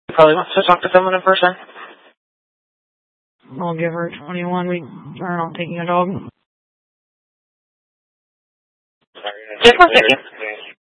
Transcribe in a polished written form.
Probably wants to talk to someone in person. I'll give her 21 weeks, or I'm taking a dog. Just one second.